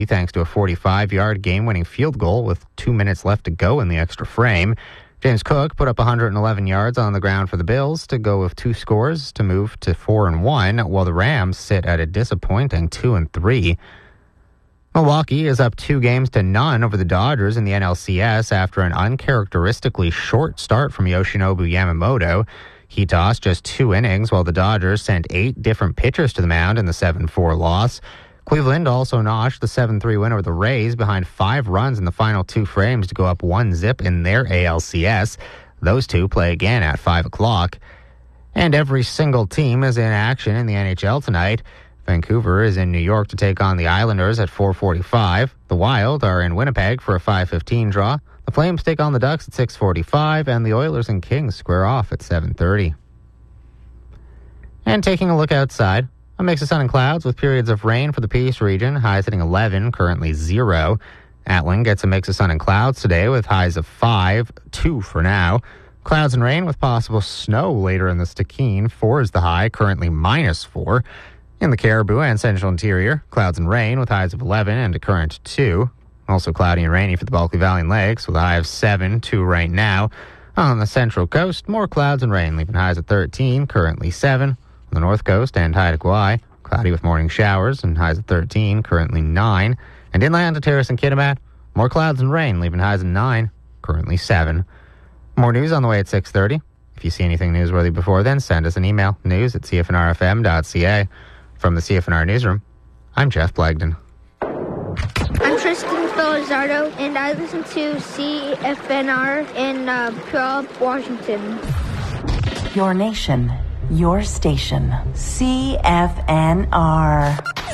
thanks to a 45-yard game-winning field goal with 2 minutes left to go in the extra frame. James Cook put up 111 yards on the ground for the Bills to go with 2 scores to move to 4-1, while the Rams sit at a disappointing 2-3. Milwaukee is up 2-0 over the Dodgers in the NLCS after an uncharacteristically short start from Yoshinobu Yamamoto. He tossed just 2 innings while the Dodgers sent 8 different pitchers to the mound in the 7-4 loss. Cleveland also notched the 7-3 win over the Rays behind 5 runs in the final 2 frames to go up 1-0 in their ALCS. Those 2 play again at 5 o'clock. And every single team is in action in the NHL tonight. Vancouver is in New York to take on the Islanders at 4:45. The Wild are in Winnipeg for a 5:15 draw. The Flames take on the Ducks at 6:45, and the Oilers and Kings square off at 7:30. And taking a look outside, a mix of sun and clouds with periods of rain for the Peace region, highs hitting 11, currently 0. Atlan gets a mix of sun and clouds today with highs of 5, 2 for now. Clouds and rain with possible snow later in the Stikine, 4 is the high, currently -4. In the Caribou and Central Interior, clouds and rain with highs of 11 and a current 2. Also cloudy and rainy for the Bulkley Valley and Lakes with a high of 7, 2 right now. On the Central Coast, more clouds and rain, leaving highs at 13, currently 7. On the North Coast and Haida Gwaii, cloudy with morning showers and highs at 13, currently 9. And inland to Terrace and Kitimat, more clouds and rain, leaving highs at 9, currently 7. More news on the way at 6:30. If you see anything newsworthy before then, send us an email, news@cfnrfm.ca. From the CFNR Newsroom, I'm Jeff Blagden. I'm Tristan Felizardo, and I listen to CFNR in Puyallup, Washington. Your nation, your station, CFNR.